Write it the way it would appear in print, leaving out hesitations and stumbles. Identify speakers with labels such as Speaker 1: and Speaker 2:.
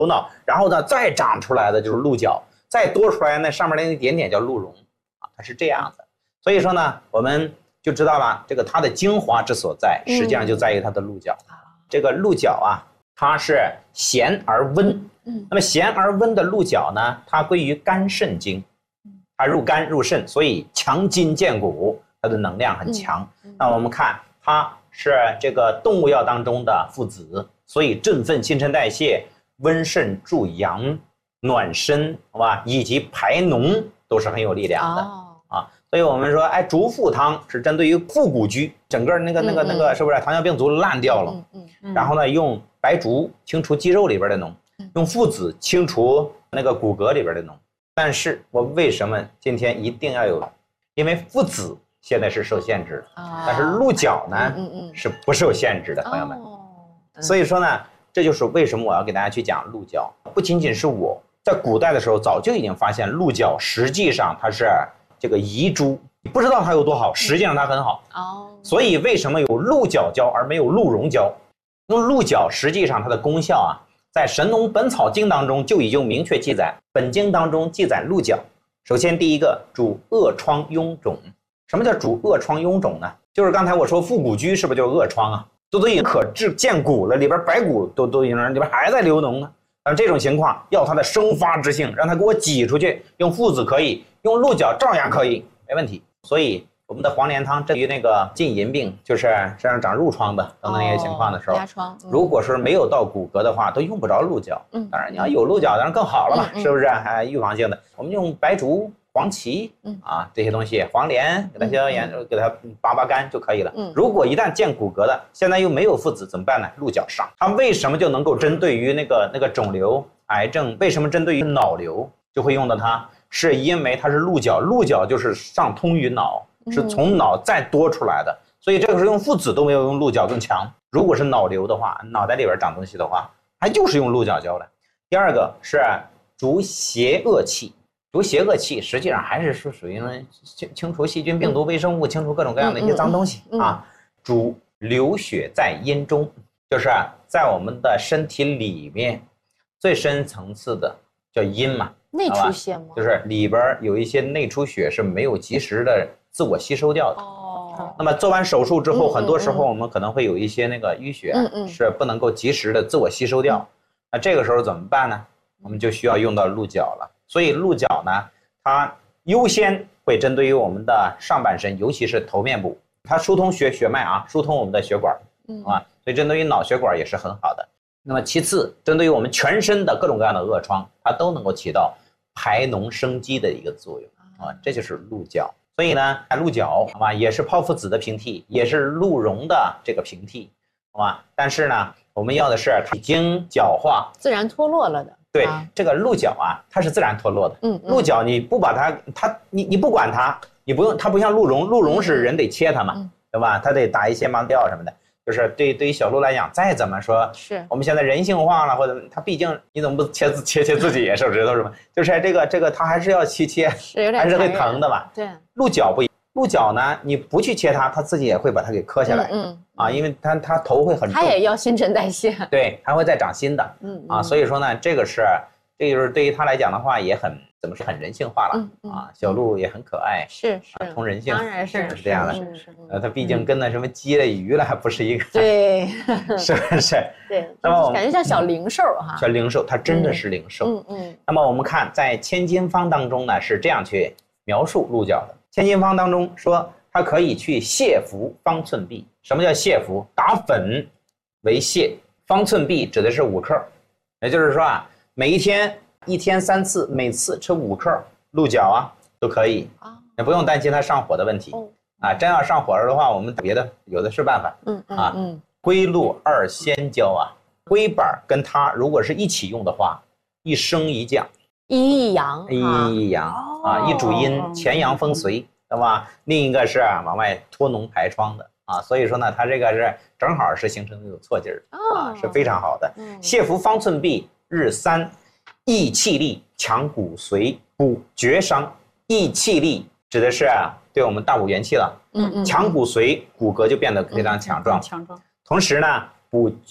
Speaker 1: 头脑，然后呢再长出来的就是鹿角，再多出来那上面那一点点叫鹿茸啊，它是这样的。所以说呢，我们就知道了这个它的精华之所在，实际上就在于它的鹿角。这个鹿角啊，它是咸而温。那么咸而温的鹿角呢，它归于肝肾经，它入肝入肾，所以强筋健骨，它的能量很强。那我们看它是这个动物药当中的附子，所以振奋新陈代谢、温肾助阳、暖身，好吧，以及排脓都是很有力量的啊。所以我们说，哎，竹附汤是针对于腹股居，整个那个是不是糖尿病足烂掉了？然后呢，用白术清除肌肉里边的脓。用附子清除那个骨骼里边的脓，但是我为什么今天一定要有？因为附子现在是受限制的，但是鹿角呢是不受限制的，朋友们。所以说呢，这就是为什么我要给大家去讲鹿角。不仅仅是我在古代的时候早就已经发现鹿角实际上它是这个遗珠，不知道它有多好，实际上它很好。所以为什么有鹿角胶而没有鹿茸胶？用鹿角实际上它的功效啊。在《神农本草经》当中就已经明确记载，本经当中记载鹿角。首先第一个，主恶疮痈肿。什么叫主恶疮痈肿呢？就是刚才我说腹股居是不是就是恶疮啊？都已经可治健骨了，里边白骨都已经里边还在流脓呢。但这种情况要它的生发之性，让它给我挤出去，用附子可以，用鹿角照样可以，没问题。所以我们的黄连汤对于那个浸淫病，就是身上长褥疮的等等那些情况的时候，如果说没有到骨骼的话，都用不着鹿角。当然你要有鹿角，当然更好了嘛，是不是？还预防性的，我们用白术、黄芪啊这些东西，黄连给它消消炎，给它拔干就可以了。如果一旦见骨骼的，现在又没有附子怎么办呢？鹿角上。它为什么就能够针对于那个肿瘤、癌症？为什么针对于脑瘤就会用到它？是因为它是鹿角，鹿角就是上通于脑。是从脑再多出来的，所以这个是用附子都没有用鹿角更强。如果是脑瘤的话，脑袋里边长东西的话，还就是用鹿角胶的。第二个是逐邪恶气，逐邪恶气实际上还是属于清除细菌、病毒、微生物，清除各种各样的一些脏东西啊。逐流血在阴中，就是在我们的身体里面最深层次的叫阴嘛。
Speaker 2: 内出血吗？
Speaker 1: 就是里边有一些内出血是没有及时的自我吸收掉的。那么做完手术之后，很多时候我们可能会有一些那个淤血是不能够及时的自我吸收掉。那这个时候怎么办呢？我们就需要用到鹿角了。所以鹿角呢，它优先会针对于我们的上半身，尤其是头面部，它疏通血脉啊，疏通我们的血管啊，所以针对于脑血管也是很好的。那么其次，针对于我们全身的各种各样的恶疮，它都能够起到排脓生肌的一个作用啊，这就是鹿角。所以呢，鹿角好吧，也是剖腹子的平替，也是鹿茸的这个平替，好吧。但是呢，我们要的是已经角化、
Speaker 2: 自然脱落了的。
Speaker 1: 对，这个鹿角啊，它是自然脱落的。鹿角你不把你不管它，你不用它不像鹿茸，鹿茸是人得切它嘛，对吧？它得打一些盲调什么的。就是对于小鹿来讲，再怎么说，是我们现在人性化了，或者它毕竟你怎么不切自己手指头是吧？就是这个它还是要去切，还是会疼的嘛。对，鹿角不一样，鹿角呢，你不去切它，它自己也会把它给磕下来。因为它头会很重，
Speaker 2: 它也要新陈代谢。
Speaker 1: 对，它会再长新的。所以说呢，这就是对于它来讲的话，也很怎么说很人性化了小鹿也很可爱，是通人性，
Speaker 2: 当然是
Speaker 1: 这样的。它毕竟跟那什么鸡了鱼了还不是一个，
Speaker 2: 对，
Speaker 1: 是不是？
Speaker 2: 对，那么感觉像小灵兽哈，
Speaker 1: 小灵兽，它真的是灵兽。那么我们看在《千金方》当中呢，是这样去描述鹿角的。《千金方》当中说，它可以去泻服方寸匕。什么叫泻服？打粉为泻，方寸匕指的是5克，也就是说啊，每一天1天3次，每次吃5克鹿角啊都可以也不用担心它上火的问题真要上火了的话，我们别的有的是办法龟鹿2仙胶啊，龟板跟它如果是一起用的话，一升一降，
Speaker 2: 一阳
Speaker 1: 一主阴，潜阳风随，对吧？另一个是往外脱脓排疮的所以说呢，它这个是正好是形成那种错劲儿是非常好的。泻服方寸匕日3，益气力，强骨髓，补厥伤。益气力指的是对我们大补元气了。强骨髓，骨骼就变得非常强壮。同时呢，补